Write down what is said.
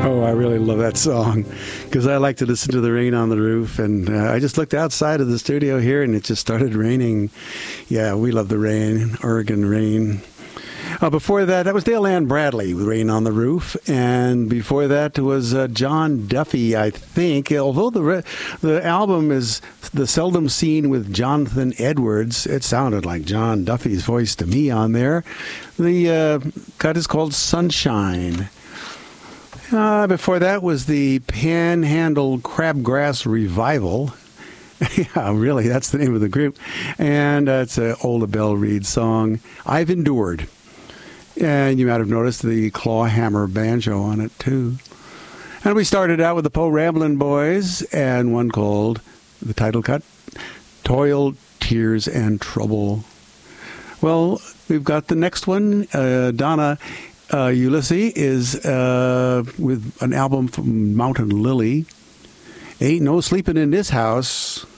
Oh, I really love that song because I like to listen to the rain on the roof. And I just looked outside of the studio here and it just started raining. Yeah, we love the rain, Oregon rain. Before that was Dale Ann Bradley with Rain on the Roof. And before that was John Duffy, I think. Although the album is the seldom seen with Jonathan Edwards, it sounded like John Duffy's voice to me on there. The cut is called Sunshine. Before that was the Panhandle Crabgrass Revival. Yeah, really, that's the name of the group. And it's an Ola Belle Reed song, I've Endured. And you might have noticed the clawhammer banjo on it, too. And we started out with the Poe Ramblin' Boys and one called, the title cut, Toil, Tears, and Trouble. Well, we've got the next one. Donna Ulysses is with an album from Mountain Lily. Ain't No Sleeping in This House.